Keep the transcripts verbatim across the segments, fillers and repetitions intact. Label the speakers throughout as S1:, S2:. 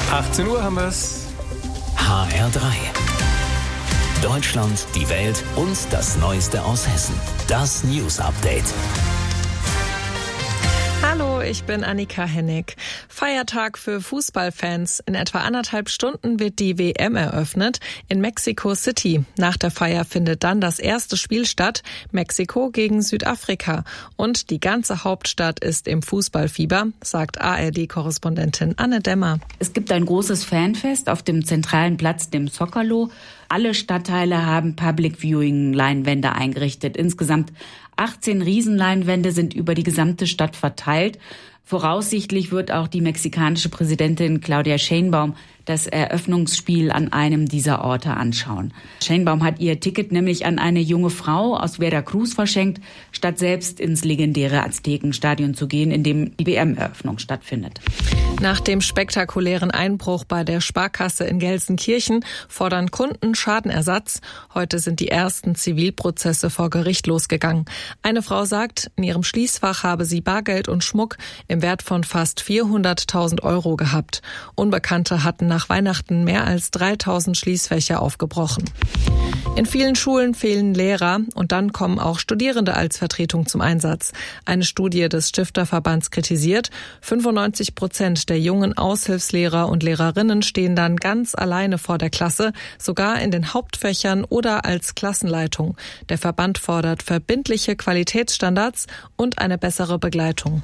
S1: achtzehn Uhr haben wir es.
S2: H R drei. Deutschland, die Welt und das Neueste aus Hessen. Das News Update.
S3: Hallo, ich bin Annika Hennig. Feiertag für Fußballfans. In etwa anderthalb Stunden wird die W M eröffnet in Mexico City. Nach der Feier findet dann das erste Spiel statt, Mexiko gegen Südafrika. Und die ganze Hauptstadt ist im Fußballfieber, sagt A R D-Korrespondentin Anne Dämmer.
S4: Es gibt ein großes Fanfest auf dem zentralen Platz, dem Zócalo. Alle Stadtteile haben Public-Viewing-Leinwände eingerichtet. Insgesamt achtzehn Riesenleinwände sind über die gesamte Stadt verteilt. Voraussichtlich wird auch die mexikanische Präsidentin Claudia Sheinbaum das Eröffnungsspiel an einem dieser Orte anschauen. Sheinbaum hat ihr Ticket nämlich an eine junge Frau aus Veracruz verschenkt, statt selbst ins legendäre Aztekenstadion zu gehen, in dem die W M-Eröffnung stattfindet.
S3: Nach dem spektakulären Einbruch bei der Sparkasse in Gelsenkirchen fordern Kunden Schadenersatz. Heute sind die ersten Zivilprozesse vor Gericht losgegangen. Eine Frau sagt, in ihrem Schließfach habe sie Bargeld und Schmuck im Wert von fast vierhunderttausend Euro gehabt. Unbekannte hatten nach Weihnachten mehr als dreitausend Schließfächer aufgebrochen. In vielen Schulen fehlen Lehrer und dann kommen auch Studierende als Vertretung zum Einsatz. Eine Studie des Stifterverbands kritisiert, fünfundneunzig Prozent der jungen Aushilfslehrer und Lehrerinnen stehen dann ganz alleine vor der Klasse, sogar in den Hauptfächern oder als Klassenleitung. Der Verband fordert verbindliche Qualitätsstandards und eine bessere Begleitung.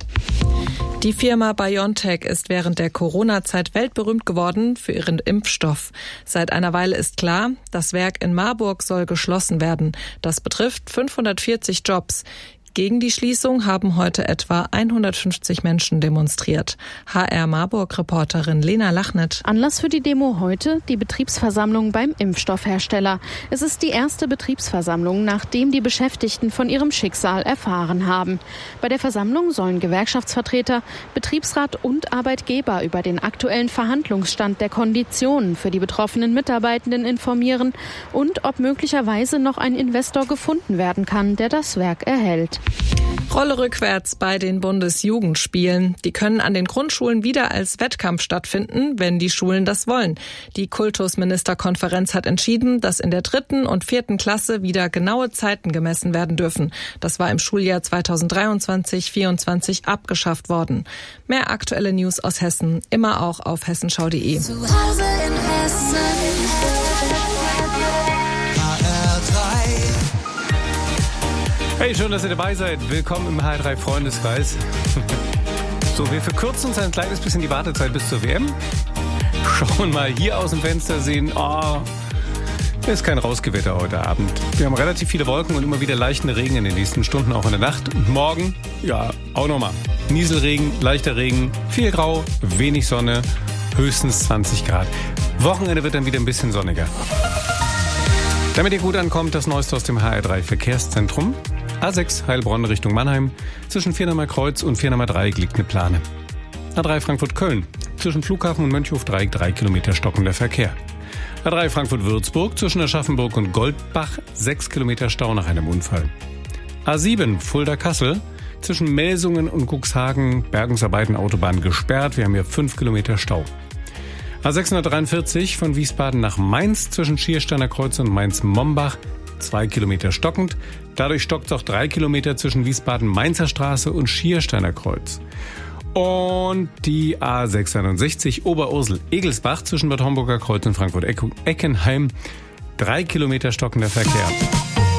S3: Die Firma BioNTech ist während der Corona-Zeit weltberühmt geworden für ihren Impfstoff. Seit einer Weile ist klar, das Werk in Marburg soll geschlossen werden. Das betrifft fünfhundertvierzig Jobs. Gegen die Schließung haben heute etwa hundertfünfzig Menschen demonstriert. H R Marburg-Reporterin Lena Lachnet.
S5: Anlass für die Demo heute die Betriebsversammlung beim Impfstoffhersteller. Es ist die erste Betriebsversammlung, nachdem die Beschäftigten von ihrem Schicksal erfahren haben. Bei der Versammlung sollen Gewerkschaftsvertreter, Betriebsrat und Arbeitgeber über den aktuellen Verhandlungsstand der Konditionen für die betroffenen Mitarbeitenden informieren und ob möglicherweise noch ein Investor gefunden werden kann, der das Werk erhält.
S3: Rolle rückwärts bei den Bundesjugendspielen. Die können an den Grundschulen wieder als Wettkampf stattfinden, wenn die Schulen das wollen. Die Kultusministerkonferenz hat entschieden, dass in der dritten und vierten Klasse wieder genaue Zeiten gemessen werden dürfen. Das war im Schuljahr zweitausenddreiundzwanzig vierundzwanzig abgeschafft worden. Mehr aktuelle News aus Hessen, immer auch auf hessenschau punkt de.
S6: Zu Hause in Hessen.
S1: Hey, schön, dass ihr dabei seid. Willkommen im H R drei Freundeskreis. So, wir verkürzen uns ein kleines bisschen die Wartezeit bis zur W M. Schauen mal hier aus dem Fenster, sehen, oh, ist kein Rausgewitter heute Abend. Wir haben relativ viele Wolken und immer wieder leichten Regen in den nächsten Stunden, auch in der Nacht. Und morgen, ja, auch nochmal. Nieselregen, leichter Regen, viel Grau, wenig Sonne, höchstens zwanzig Grad. Wochenende wird dann wieder ein bisschen sonniger. Damit ihr gut ankommt, das Neueste aus dem H R drei Verkehrszentrum. A sechs Heilbronn Richtung Mannheim. Zwischen Viernheimer Kreuz und Viernheimer Dreieck liegt eine Plane. A drei Frankfurt-Köln. Zwischen Flughafen und Mönchhof-Dreieck drei Kilometer stockender Verkehr. A drei Frankfurt-Würzburg. Zwischen Aschaffenburg und Goldbach sechs Kilometer Stau nach einem Unfall. A sieben Fulda-Kassel. Zwischen Melsungen und Cuxhagen Bergungsarbeiten Autobahn gesperrt. Wir haben hier fünf Kilometer Stau. A sechshundertdreiundvierzig von Wiesbaden nach Mainz zwischen Schiersteiner Kreuz und Mainz-Mombach zwei Kilometer stockend. Dadurch stockt es auch drei Kilometer zwischen Wiesbaden-Mainzer Straße und Schiersteiner Kreuz. Und die A sechsundsiebzig Oberursel-Egelsbach zwischen Bad Homburger Kreuz und Frankfurt-Eckenheim drei Kilometer stockender Verkehr.